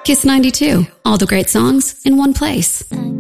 Kiss 92. All the great songs in one place.